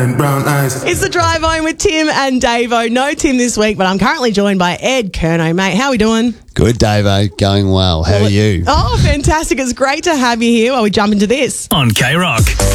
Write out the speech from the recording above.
and brown eyes. It's the drive home with Tim and Davo. No Tim this week, but I'm currently joined by Ed Kerno, mate. How are we doing? Good, Davo. Going well. How are you? Oh, fantastic. It's great to have you here while we jump into this. On K-Rock.